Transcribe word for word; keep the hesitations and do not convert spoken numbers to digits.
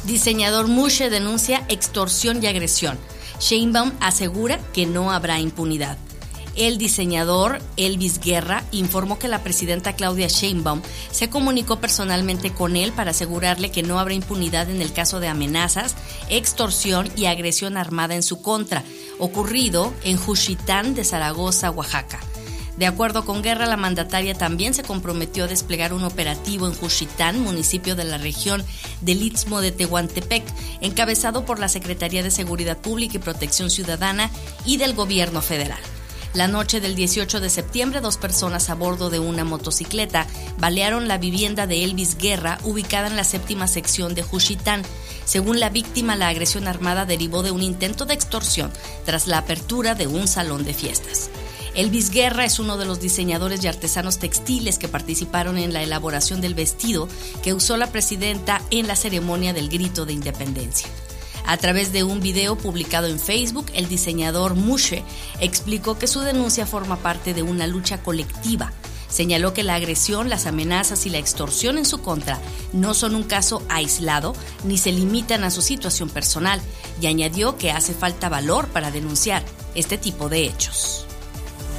Diseñador Mushe denuncia extorsión y agresión. Sheinbaum asegura que no habrá impunidad. El diseñador Elvis Guerra informó que la presidenta Claudia Sheinbaum se comunicó personalmente con él para asegurarle que no habrá impunidad en el caso de amenazas, extorsión y agresión armada en su contra, ocurrido en Juchitán de Zaragoza, Oaxaca. De acuerdo con Guerra, la mandataria también se comprometió a desplegar un operativo en Juchitán, municipio de la región del Istmo de Tehuantepec, encabezado por la Secretaría de Seguridad Pública y Protección Ciudadana y del Gobierno Federal. La noche del dieciocho de septiembre, dos personas a bordo de una motocicleta balearon la vivienda de Elvis Guerra, ubicada en la séptima sección de Juchitán. Según la víctima, la agresión armada derivó de un intento de extorsión tras la apertura de un salón de fiestas. Elvis Guerra es uno de los diseñadores y artesanos textiles que participaron en la elaboración del vestido que usó la presidenta en la ceremonia del Grito de Independencia. A través de un video publicado en Facebook, el diseñador Mushe explicó que su denuncia forma parte de una lucha colectiva. Señaló que la agresión, las amenazas y la extorsión en su contra no son un caso aislado ni se limitan a su situación personal, y añadió que hace falta valor para denunciar este tipo de hechos.